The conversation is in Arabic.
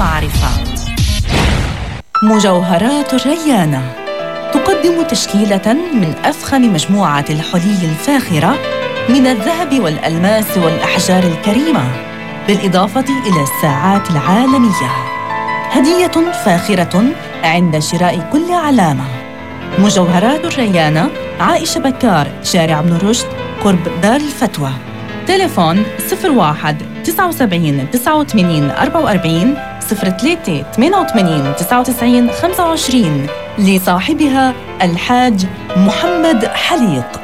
المعرفة. مجوهرات الريانة تقدم تشكيلة من أفخم مجموعة الحلي الفاخرة من الذهب والألماس والأحجار الكريمة، بالإضافة إلى الساعات العالمية. هدية فاخرة عند شراء كل علامة. مجوهرات الريانة، عائشة بكار، شارع ابن رشد، قرب دار الفتوى. تليفون 01 79 89 44 03 88 99 25 لصاحبها الحاج محمد حليق.